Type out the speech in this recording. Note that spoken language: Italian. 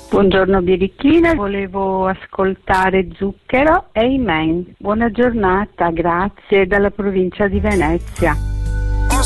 Buongiorno birichina, volevo ascoltare Zucchero e Amen. Buona giornata, grazie, dalla provincia di Venezia.